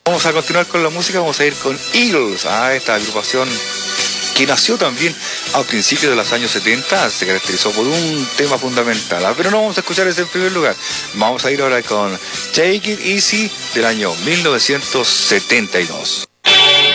Vamos a continuar con la música, vamos a ir con Eagles, esta agrupación que nació también a principios de los años 70, se caracterizó por un tema fundamental, pero no vamos a escuchar ese en primer lugar. Vamos a ir ahora con Take It Easy del año 1972.